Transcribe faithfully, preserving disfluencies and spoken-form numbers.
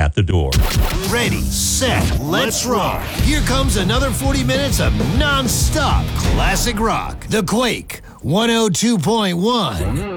at the door. Ready, set, let's rock. Here comes another forty minutes of non-stop classic rock. The Quake one oh two point one.